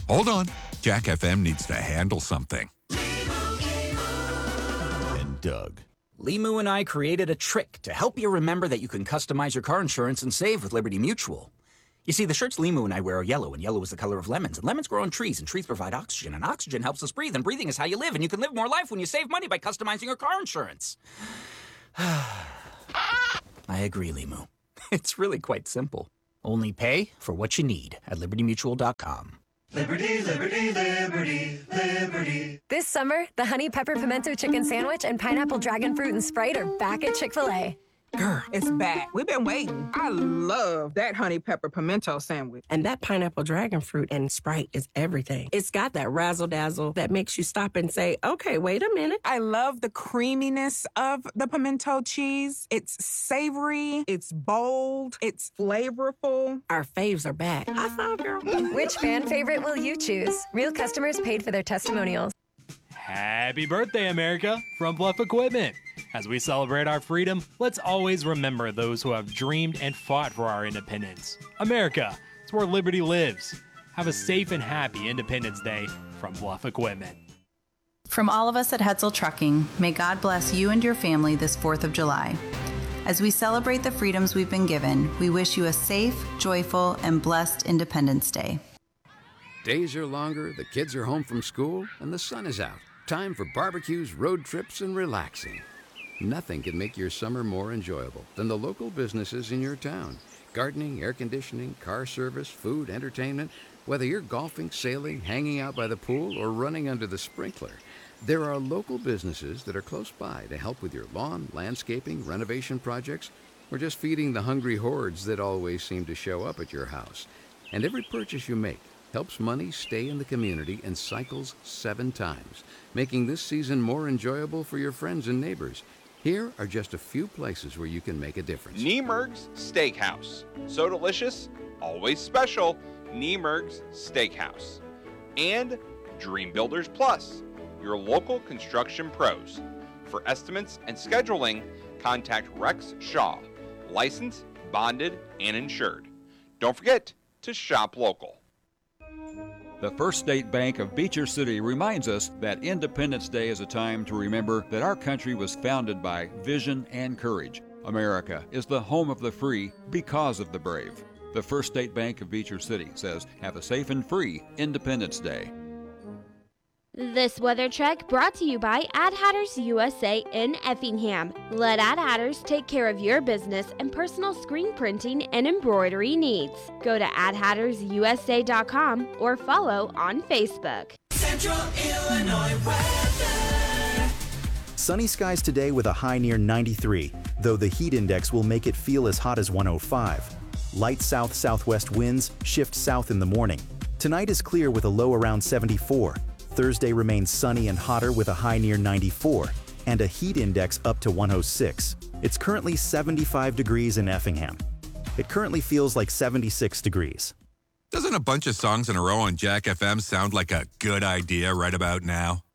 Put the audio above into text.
Hold on. Jack FM needs to handle something. And Doug. Limu and I created a trick to help you remember that you can customize your car insurance and save with Liberty Mutual. You see, the shirts Limu and I wear are yellow, and yellow is the color of lemons. And lemons grow on trees, and trees provide oxygen. And oxygen helps us breathe, and breathing is how you live. And you can live more life when you save money by customizing your car insurance. I agree, Limu. It's really quite simple. Only pay for what you need at LibertyMutual.com. Liberty, liberty, liberty, liberty. This summer, the Honey Pepper Pimento Chicken Sandwich and Pineapple Dragon Fruit and Sprite are back at Chick-fil-A. Girl, it's back. We've been waiting. I love that honey pepper pimento sandwich. And that pineapple dragon fruit and Sprite is everything. It's got that razzle-dazzle that makes you stop and say, okay, wait a minute. I love the creaminess of the pimento cheese. It's savory, it's bold, it's flavorful. Our faves are back. High five, girl. Which fan favorite will you choose? Real customers paid for their testimonials. Happy birthday, America, from Bluff Equipment. As we celebrate our freedom, let's always remember those who have dreamed and fought for our independence. America, it's where liberty lives. Have a safe and happy Independence Day from Bluff Equipment. From all of us at Hetzel Trucking, may God bless you and your family this 4th of July. As we celebrate the freedoms we've been given, we wish you a safe, joyful, and blessed Independence Day. Days are longer, the kids are home from school, and the sun is out. Time for barbecues, road trips, and relaxing. Nothing can make your summer more enjoyable than the local businesses in your town. Gardening, air conditioning, car service, food, entertainment. Whether you're golfing, sailing, hanging out by the pool, or running under the sprinkler, there are local businesses that are close by to help with your lawn, landscaping, renovation projects, or just feeding the hungry hordes that always seem to show up at your house. And every purchase you make helps money stay in the community and cycles 7 times, making this season more enjoyable for your friends and neighbors. Here are just a few places where you can make a difference. Niemerg's Steakhouse. So delicious, always special. Niemerg's Steakhouse. And Dream Builders Plus, your local construction pros. For estimates and scheduling, contact Rex Shaw. Licensed, bonded, and insured. Don't forget to shop local. The First State Bank of Beecher City reminds us that Independence Day is a time to remember that our country was founded by vision and courage. America is the home of the free because of the brave. The First State Bank of Beecher City says, have a safe and free Independence Day. This weather check brought to you by Ad Hatters USA in Effingham. Let Ad Hatters take care of your business and personal screen printing and embroidery needs. Go to adhattersusa.com or follow on Facebook. Central Illinois weather. Sunny skies today with a high near 93, though the heat index will make it feel as hot as 105. Light south-southwest winds shift south in the morning. Tonight is clear with a low around 74. Thursday remains sunny and hotter with a high near 94 and a heat index up to 106. It's currently 75 degrees in Effingham. It currently feels like 76 degrees. Doesn't a bunch of songs in a row on Jack FM sound like a good idea right about now?